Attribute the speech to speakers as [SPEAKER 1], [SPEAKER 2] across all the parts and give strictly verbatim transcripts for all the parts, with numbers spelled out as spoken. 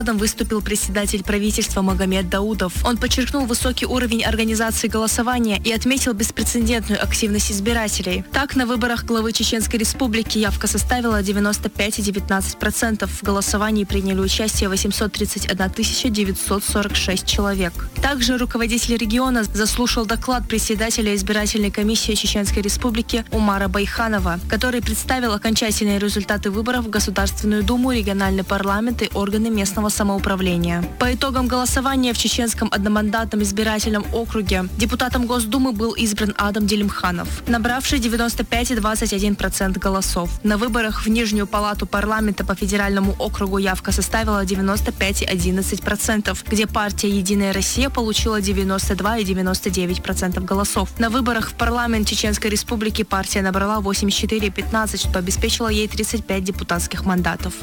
[SPEAKER 1] Выступил председатель правительства Магомед Даудов. Он подчеркнул высокий уровень организации голосования и отметил беспрецедентную активность избирателей. Так, на выборах главы Чеченской Республики явка составила девяносто пять целых девятнадцать сотых процента. В голосовании приняли участие восемьсот тридцать одна тысяча девятьсот сорок шесть человек. Также руководитель региона заслушал доклад председателя избирательной комиссии Чеченской Республики Умара Байханова, который представил окончательные результаты выборов в Государственную Думу, региональный парламент и органы местного самоуправления. По итогам голосования в Чеченском одномандатном избирательном округе депутатом Госдумы был избран Адам Делимханов, набравший девяносто пять целых двадцать один сотых процента голосов. На выборах в Нижнюю палату парламента по федеральному округу явка составила девяносто пять целых одиннадцать сотых процента, где партия «Единая Россия» получила девяносто два целых девяносто девять сотых процента голосов. На выборах в парламент Чеченской Республики партия набрала восемьдесят четыре целых пятнадцать сотых, что обеспечило ей тридцать пять депутатских мандатов.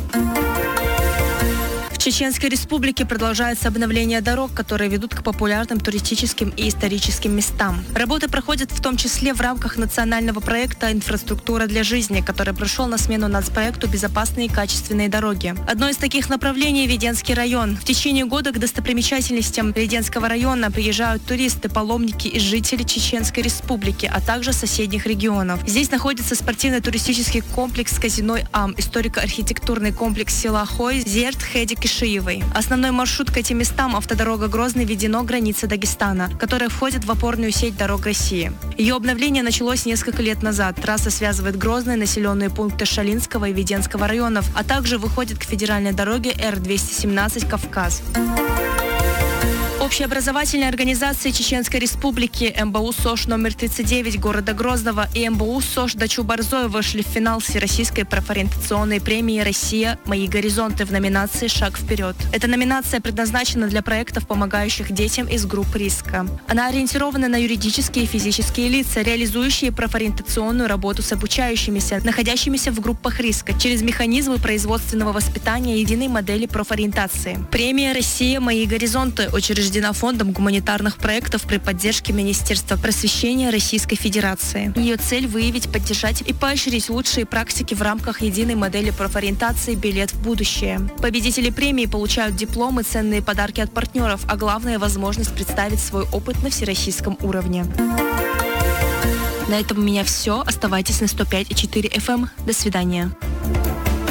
[SPEAKER 1] В Чеченской Республике продолжается обновление дорог, которые ведут к популярным туристическим и историческим местам. Работы проходят в том числе в рамках национального проекта «Инфраструктура для жизни», который прошел на смену нацпроекту «Безопасные и качественные дороги». Одно из таких направлений – Веденский район. В течение года к достопримечательностям Веденского района приезжают туристы, паломники и жители Чеченской Республики, а также соседних регионов. Здесь находится спортивно-туристический комплекс «Казино Ам», историко-архитектурный комплекс села Хой, Зерт, Хедик и Шиевой. Основной маршрут к этим местам — автодорога Грозный-Ведено, граница Дагестана, которая входит в опорную сеть дорог России. Ее обновление началось несколько лет назад. Трасса связывает Грозный, населенные пункты Шалинского и Веденского районов, а также выходит к федеральной дороге Р двести семнадцать «Кавказ». Общеобразовательные организации Чеченской Республики эм бэ у СОЖ номер тридцать девять города Грозного и эм бэ у СОЖ Дачу-Борзой вышли в финал Всероссийской профориентационной премии «Россия. Мои горизонты» в номинации «Шаг вперед». Эта номинация предназначена для проектов, помогающих детям из групп риска. Она ориентирована на юридические и физические лица, реализующие профориентационную работу с обучающимися, находящимися в группах риска, через механизмы производственного воспитания единой модели профориентации. Премия «Россия. Мои горизонты» учреждена Фондом гуманитарных проектов при поддержке Министерства просвещения Российской Федерации. Ее цель — выявить, поддержать и поощрить лучшие практики в рамках единой модели профориентации «Билет в будущее». Победители премии получают дипломы, ценные подарки от партнеров, а главное — возможность представить свой опыт на всероссийском уровне. На этом у меня все. Оставайтесь на сто пять и четыре эф эм. До свидания.